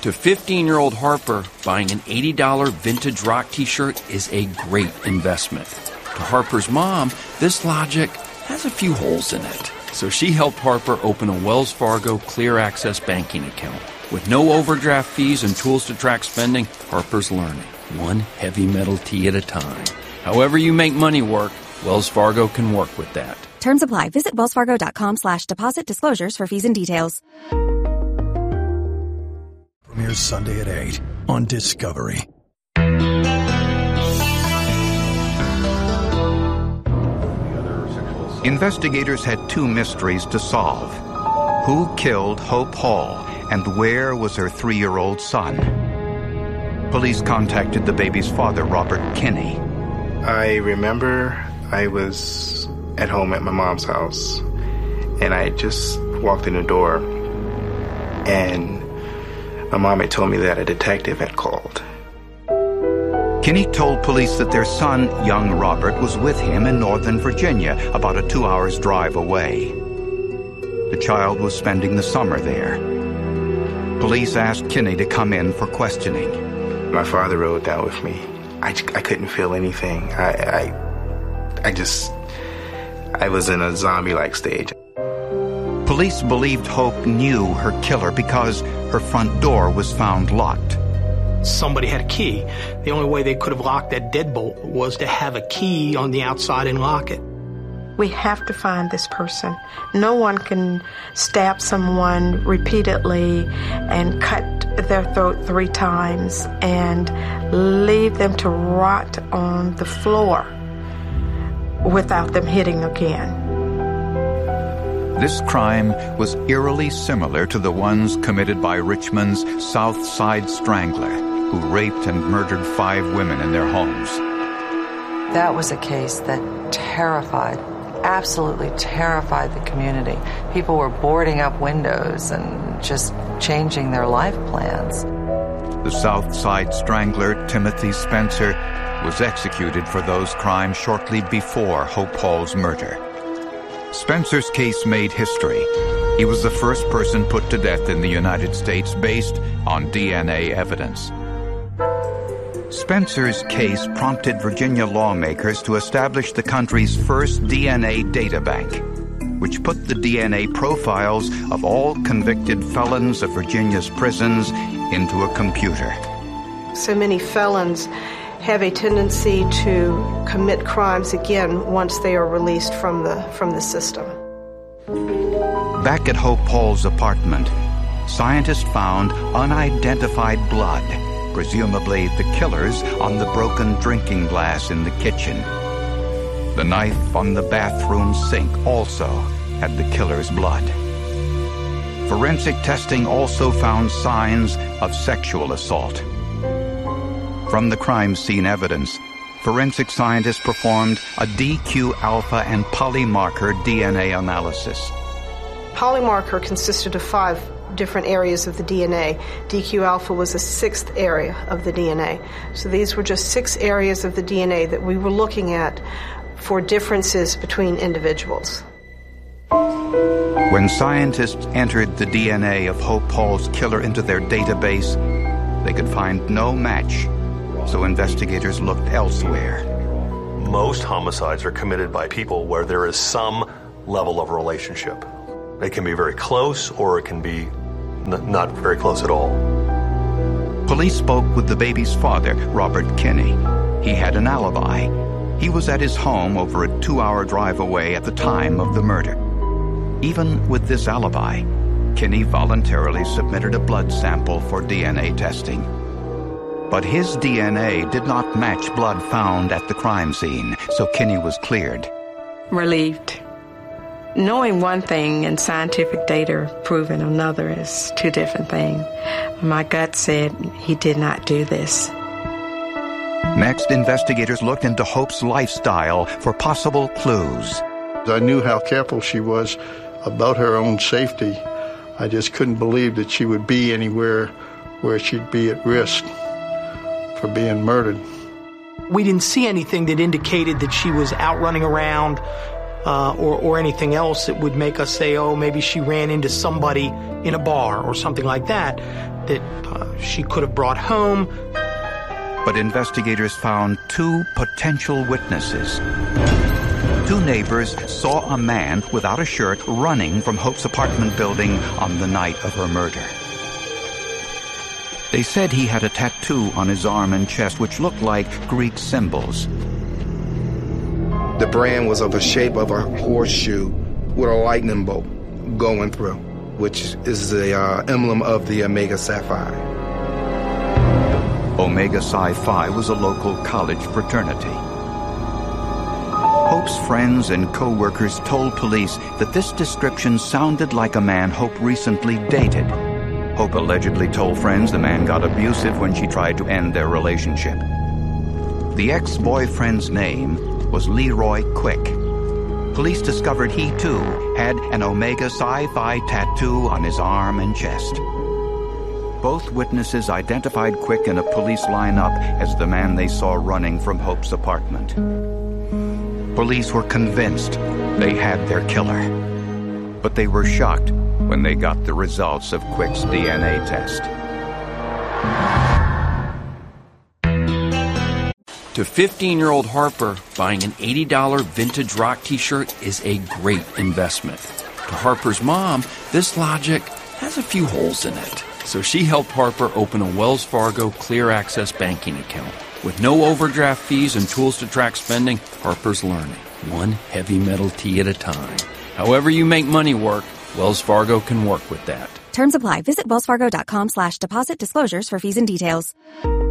To 15-year-old Harper, buying an $80 vintage rock t-shirt is a great investment. To Harper's mom, this logic has a few holes in it. So she helped Harper open a Wells Fargo Clear Access banking account. With no overdraft fees and tools to track spending, Harper's learning, one heavy metal tea at a time. However you make money work, Wells Fargo can work with that. Terms apply. Visit wellsfargo.com/deposit disclosures for fees and details. Premieres Sunday at 8 on Discovery. Investigators had two mysteries to solve. Who killed Hope Hall, and where was her 3-year-old son? Police contacted the baby's father, Robert Kinney. I remember I was at home at my mom's house, and I just walked in the door, and my mom had told me that a detective had called. Kinney told police that their son, young Robert, was with him in Northern Virginia, about a 2-hour drive away. The child was spending the summer there. Police asked Kinney to come in for questioning. My father rode down with me. I couldn't feel anything. I was in a zombie-like stage. Police believed Hope knew her killer because her front door was found locked. Somebody had a key. The only way they could have locked that deadbolt was to have a key on the outside and lock it. We have to find this person. No one can stab someone repeatedly and cut their throat 3 times and leave them to rot on the floor without them hitting again. This crime was eerily similar to the ones committed by Richmond's South Side Strangler, who raped and murdered 5 women in their homes. That was a case that absolutely terrified the community. People were boarding up windows and just changing their life plans. The South Side Strangler, Timothy Spencer, was executed for those crimes shortly before Hope Hall's murder. Spencer's case made history. He was the first person put to death in the United States based on DNA evidence. Spencer's case prompted Virginia lawmakers to establish the country's first DNA databank, which put the DNA profiles of all convicted felons of Virginia's prisons into a computer. So many felons have a tendency to commit crimes again once they are released from the system. Back at Hope Hall's apartment, scientists found unidentified blood, presumably the killer's, on the broken drinking glass in the kitchen. The knife on the bathroom sink also had the killer's blood. Forensic testing also found signs of sexual assault. From the crime scene evidence, forensic scientists performed a DQ-alpha and polymarker DNA analysis. Polymarker consisted of 5 different areas of the DNA. DQ-alpha was a 6th area of the DNA. So these were just 6 areas of the DNA that we were looking at for differences between individuals. When scientists entered the DNA of Hope Hall's killer into their database, they could find no match, so investigators looked elsewhere. Most homicides are committed by people where there is some level of relationship. It can be very close, or it can be not very close at all. Police spoke with the baby's father, Robert Kinney. He had an alibi. He was at his home over a 2-hour drive away at the time of the murder. Even with this alibi, Kinney voluntarily submitted a blood sample for DNA testing. But his DNA did not match blood found at the crime scene, so Kinney was cleared. Relieved. Knowing one thing and scientific data proving another is 2 different things. My gut said he did not do this. Next, investigators looked into Hope's lifestyle for possible clues. I knew how careful she was about her own safety. I just couldn't believe that she would be anywhere where she'd be at risk for being murdered. We didn't see anything that indicated that she was out running around or anything else that would make us say, oh, maybe she ran into somebody in a bar or something like that she could have brought home. But investigators found two potential witnesses. Two neighbors saw a man without a shirt running from Hope's apartment building on the night of her murder. They said he had a tattoo on his arm and chest which looked like Greek symbols. The brand was of the shape of a horseshoe with a lightning bolt going through, which is the emblem of the Omega Psi Phi. Omega Psi Phi was a local college fraternity. Hope's friends and co-workers told police that this description sounded like a man Hope recently dated. Hope allegedly told friends the man got abusive when she tried to end their relationship. The ex-boyfriend's name was Leroy Quick. Police discovered he, too, had an Omega Psi Phi tattoo on his arm and chest. Both witnesses identified Quick in a police lineup as the man they saw running from Hope's apartment. Police were convinced they had their killer, but they were shocked when they got the results of Quick's DNA test. To 15-year-old Harper, buying an $80 vintage rock t-shirt is a great investment. To Harper's mom, this logic has a few holes in it. So she helped Harper open a Wells Fargo Clear Access banking account. With no overdraft fees and tools to track spending, Harper's learning, one heavy metal tea at a time. However you make money work, Wells Fargo can work with that. Terms apply. Visit wellsfargo.com/deposit disclosures for fees and details.